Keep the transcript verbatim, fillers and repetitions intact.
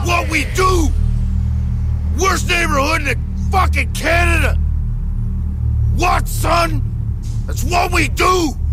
what we do! Worst neighborhood in fucking Canada! What, son? That's what we do!